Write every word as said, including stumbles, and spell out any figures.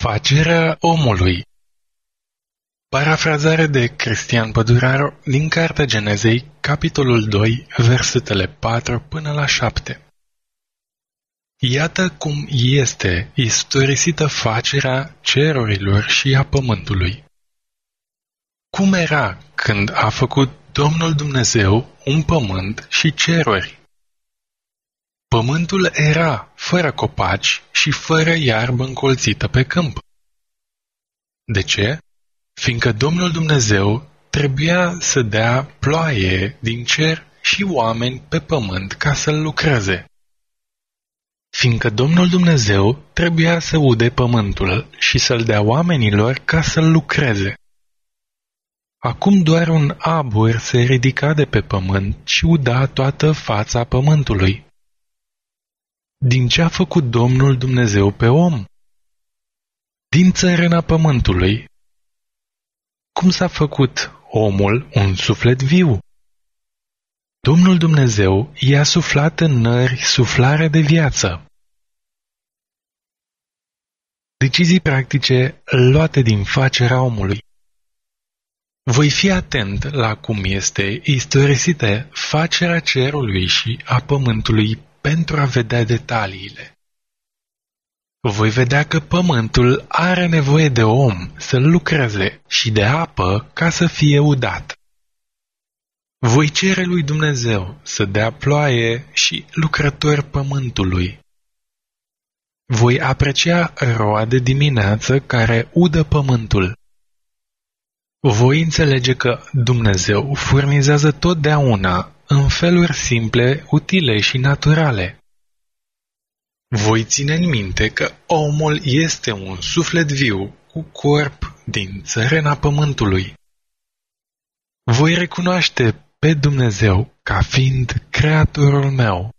Facerea omului. Parafrazare de Cristian Păduraru din Cartea Genezei, capitolul doi, versetele patru până la șapte. Iată cum este istorisită facerea cerurilor și a pământului. Cum era când a făcut Domnul Dumnezeu un pământ și ceruri? Pământul era fără copaci și fără iarbă încolțită pe câmp. De ce? Fiindcă Domnul Dumnezeu trebuia să dea ploaie din cer și oameni pe pământ ca să-l lucreze. Fiindcă Domnul Dumnezeu trebuia să ude pământul și să-l dea oamenilor ca să-l lucreze. Acum doar un abur se ridica de pe pământ și uda toată fața pământului. Din ce a făcut Domnul Dumnezeu pe om? Din țărâna pământului. Cum s-a făcut omul un suflet viu? Domnul Dumnezeu i-a suflat în nări suflare de viață. Decizii practice luate din facerea omului. Voi fi atent la cum este istorisită facerea cerului și a pământului pentru a vedea detaliile. Voi vedea că pământul are nevoie de om să-l lucreze și de apă ca să fie udat. Voi cere lui Dumnezeu să dea ploaie și lucrători pământului. Voi aprecia roa de dimineață care udă pământul. Voi înțelege că Dumnezeu furnizează totdeauna în feluri simple, utile și naturale. Voi ține în minte că omul este un suflet viu cu corp din țărâna pământului. Voi recunoaște pe Dumnezeu ca fiind Creatorul meu.